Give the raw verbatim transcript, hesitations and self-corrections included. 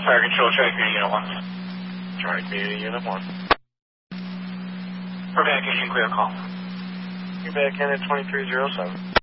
Fire Control, Charlie Community Unit one. Charlie Community Unit one. We're back in, clear call. You're back in at twenty-three oh seven.